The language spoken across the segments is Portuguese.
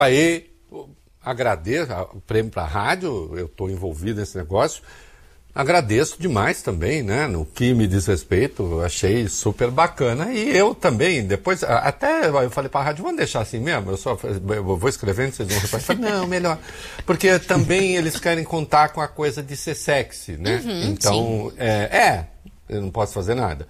Aí, agradeço o prêmio para a rádio, eu estou envolvido nesse negócio. Agradeço demais também, né? No que me diz respeito, achei super bacana. E eu também, depois, até eu falei para a rádio, vamos deixar assim mesmo? Eu vou escrevendo, vocês vão reparar. Eu falei, não, melhor. Porque também eles querem contar com a coisa de ser sexy, né? Então, eu não posso fazer nada.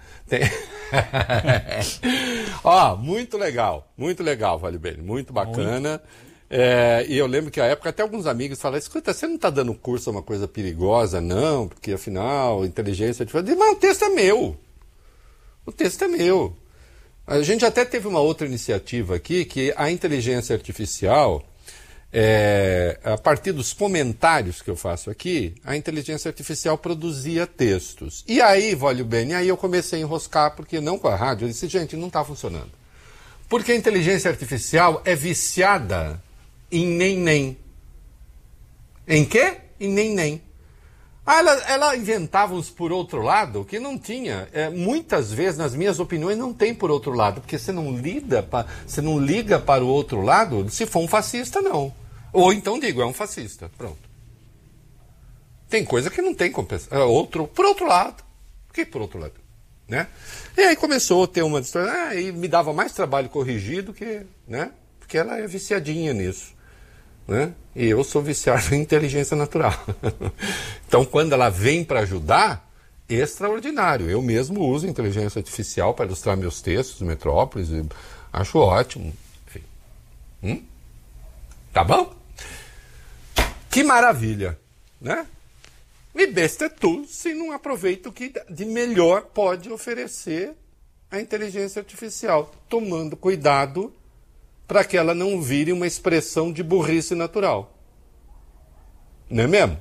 Ó, muito legal, Vale Bene, muito bacana. E eu lembro que à época até alguns amigos falaram, escuta, você não está dando curso a uma coisa perigosa, não? Porque afinal, inteligência... Mas o texto é meu. O texto é meu. A gente até teve uma outra iniciativa aqui, que a inteligência artificial, a partir dos comentários que eu faço aqui, a inteligência artificial produzia textos. E aí, Vale Bene, aí eu comecei a enroscar, porque não com a rádio, eu disse, gente, não está funcionando. Porque a inteligência artificial é viciada em nem. Em quê? Em nem. Ela inventava uns por outro lado que não tinha. Muitas vezes, nas minhas opiniões, não tem por outro lado, porque você não liga para o outro lado se for um fascista, não. Ou então digo, é um fascista. Pronto. Tem coisa que não tem compensação. Por outro lado. Por que por outro lado? Né? E aí começou a ter uma história, e me dava mais trabalho corrigir do que, né? Porque ela é viciadinha nisso, né? E eu sou viciado em inteligência natural. Então, quando ela vem para ajudar, extraordinário. Eu mesmo uso inteligência artificial para ilustrar meus textos, Metrópolis, e acho ótimo. Enfim. Tá bom? Que maravilha, né? E besta é tu se não aproveita o que de melhor pode oferecer a inteligência artificial, tomando cuidado para que ela não vire uma expressão de burrice natural. Não é mesmo?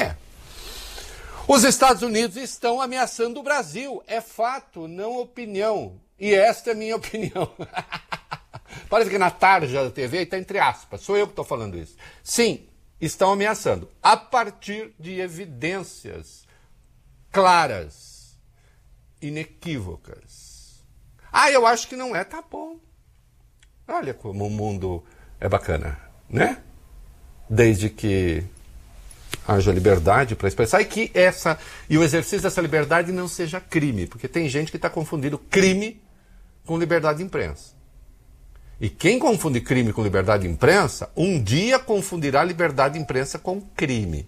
Os Estados Unidos estão ameaçando o Brasil. É fato, não opinião. E esta é a minha opinião. Parece que na tarja da TV está entre aspas. Sou eu que estou falando isso. Sim. Estão ameaçando, a partir de evidências claras, inequívocas. Eu acho que não é, tá bom. Olha como o mundo é bacana, né? Desde que haja liberdade para expressar e o exercício dessa liberdade não seja crime, porque tem gente que está confundindo crime com liberdade de imprensa. E quem confunde crime com liberdade de imprensa, um dia confundirá liberdade de imprensa com crime.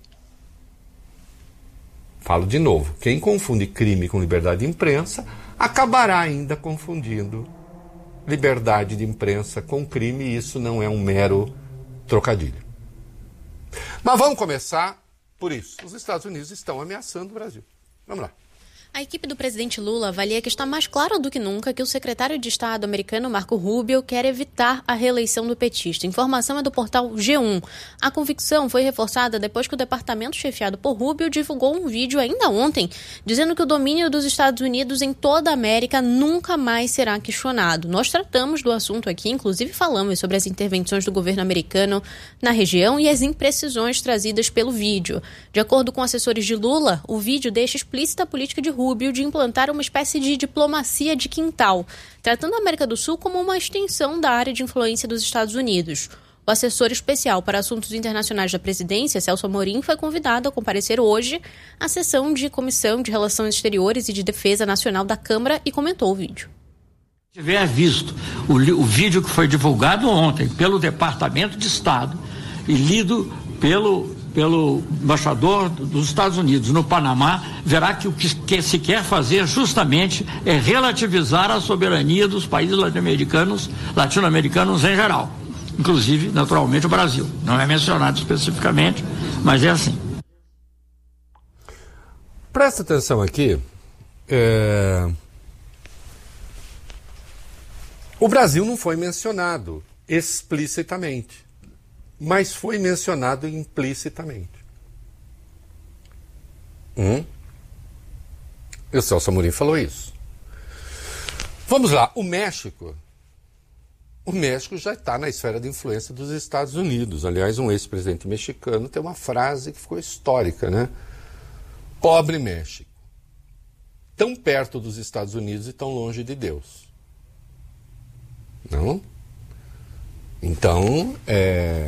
Falo de novo, quem confunde crime com liberdade de imprensa, acabará ainda confundindo liberdade de imprensa com crime, e isso não é um mero trocadilho. Mas vamos começar por isso. Os Estados Unidos estão ameaçando o Brasil. Vamos lá. A equipe do presidente Lula avalia que está mais claro do que nunca que o secretário de Estado americano Marco Rubio quer evitar a reeleição do petista. A informação é do portal G1. A convicção foi reforçada depois que o departamento chefiado por Rubio divulgou um vídeo ainda ontem dizendo que o domínio dos Estados Unidos em toda a América nunca mais será questionado. Nós tratamos do assunto aqui, inclusive falamos sobre as intervenções do governo americano na região e as imprecisões trazidas pelo vídeo. De acordo com assessores de Lula, o vídeo deixa explícita a política de Rubio de implantar uma espécie de diplomacia de quintal, tratando a América do Sul como uma extensão da área de influência dos Estados Unidos. O assessor especial para assuntos internacionais da presidência, Celso Amorim, foi convidado a comparecer hoje à sessão de Comissão de Relações Exteriores e de Defesa Nacional da Câmara e comentou o vídeo. Se tiver visto o vídeo que foi divulgado ontem pelo Departamento de Estado e lido pelo embaixador dos Estados Unidos no Panamá, verá que o que se quer fazer justamente é relativizar a soberania dos países latino-americanos em geral, inclusive, naturalmente, o Brasil. Não é mencionado especificamente, mas é assim. Presta atenção aqui. O Brasil não foi mencionado explicitamente, mas foi mencionado implicitamente. E o Celso Amorim falou isso. Vamos lá, o México já está na esfera de influência dos Estados Unidos. Aliás, um ex-presidente mexicano tem uma frase que ficou histórica, né? Pobre México. Tão perto dos Estados Unidos e tão longe de Deus. Não? Então,